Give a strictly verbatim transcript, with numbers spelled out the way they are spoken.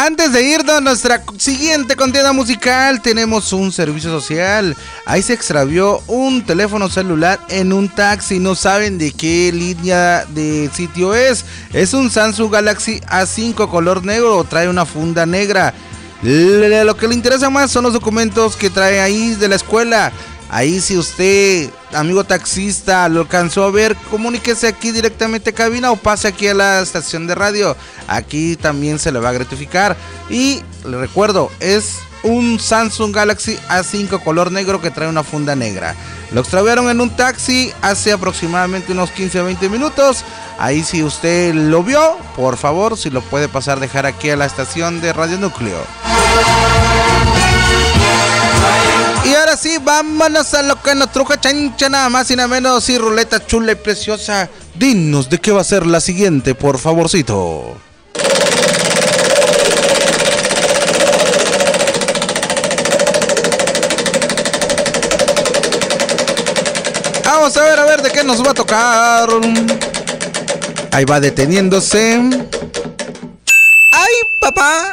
Antes de irnos a nuestra siguiente contienda musical, tenemos un servicio social. Ahí se extravió un teléfono celular en un taxi. No saben de qué línea de sitio es. Es un Samsung Galaxy A cinco color negro. Trae una funda negra. Lo que le interesa más son los documentos que trae ahí de la escuela. Ahí, si usted, amigo taxista, lo alcanzó a ver, comuníquese aquí directamente a cabina o pase aquí a la estación de radio. Aquí también se le va a gratificar. Y le recuerdo, es un Samsung Galaxy A cinco color negro que trae una funda negra. Lo extraviaron en un taxi hace aproximadamente unos quince a veinte minutos. Ahí, si usted lo vio, por favor, si lo puede pasar, dejar aquí a la estación de Radio Núcleo. Y ahora sí, vámonos a lo que nos truja chancha, nada más y nada menos. Y ruleta chula y preciosa, dinos de qué va a ser la siguiente, por favorcito. Vamos a ver, a ver de qué nos va a tocar. Ahí va deteniéndose. ¡Ay, papá!